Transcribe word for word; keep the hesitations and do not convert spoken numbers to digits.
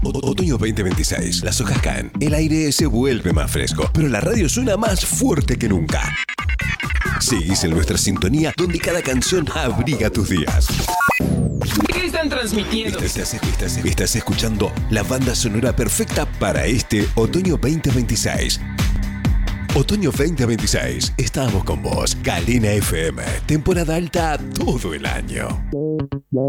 O- Otoño veinte veintiséis. Las hojas caen, el aire se vuelve más fresco, pero la radio suena más fuerte que nunca. Seguís en nuestra sintonía, donde cada canción abriga tus días. ¿Qué están transmitiendo? Estás, estás- estás escuchando la banda sonora perfecta para este Otoño veinte veintiséis. Otoño veinte veintiséis. Estamos con vos. Galena F M. Temporada alta todo el año.